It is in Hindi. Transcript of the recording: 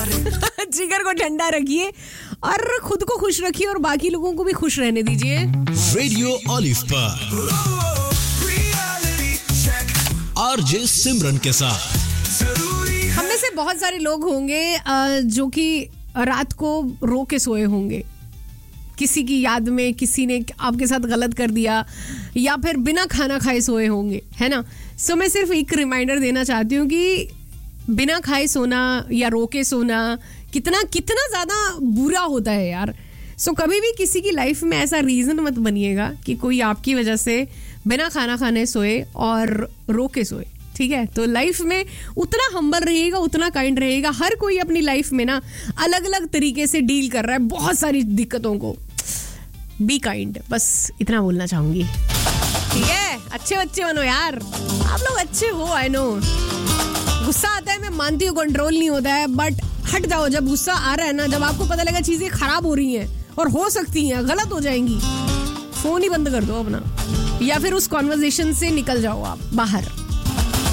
जिगर को ठंडा रखिए और खुद को खुश रखिए और बाकी लोगों को भी खुश रहने दीजिए. रेडियो ऑलिव पर आरजे सिमरन के साथ. हम में से बहुत सारे लोग होंगे जो कि रात को रो के सोए होंगे. किसी की याद में किसी ने आपके साथ गलत कर दिया या फिर बिना खाना खाए सोए होंगे, है ना. सो मैं सिर्फ एक रिमाइंडर देना चाहती हूँ कि बिना खाए सोना या रो के सोना कितना ज़्यादा बुरा होता है यार. सो कभी भी किसी की लाइफ में ऐसा रीज़न मत बनिएगा कि कोई आपकी वजह से बिना खाना खाने सोए और रो के सोए. ठीक है, तो लाइफ में उतना हम्बल रहिएगा, उतना काइंड रहिएगा. हर कोई अपनी लाइफ में ना अलग अलग तरीके से डील कर रहा है बहुत सारी दिक्कतों को. बी काइंड, बस इतना बोलना चाहूंगी. ठीक है, अच्छे बच्चे बनो यार, आप लोग अच्छे हो. आई नो गुस्सा आता है, मैं मानती हूँ कंट्रोल नहीं होता है, बट हट जाओ. जब गुस्सा आ रहा है ना, जब आपको पता लगा चीजें खराब हो रही हैं और हो सकती हैं गलत हो जाएंगी, फोन ही बंद कर दो अपना या फिर उस कॉन्वर्सेशन से निकल जाओ आप बाहर.